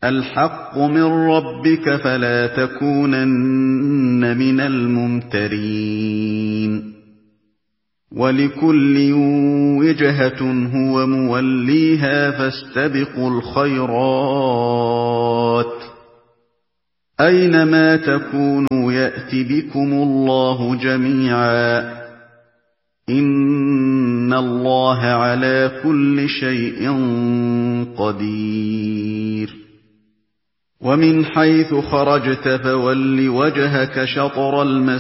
الْحَقُّ مِن رَّبِّكَ فَلَا تَكُونَنَّ مِنَ الْمُمْتَرِينَ وَلِكُلٍّ وِجْهَةٌ هُوَ مُوَلِّيهَا فَاسْتَبِقُوا الْخَيْرَاتِ ۚ أَيْنَمَا تَكُونُوا يَأْتِ بِكُمُ اللَّهُ جَمِيعًا ۚ إِنَّ اللَّهَ عَلَىٰ كُلِّ شَيْءٍ قَدِيرٌ وَمِنْ حَيْثُ خَرَجْتَ فَوَلِّ وَجْهَكَ شَطْرَ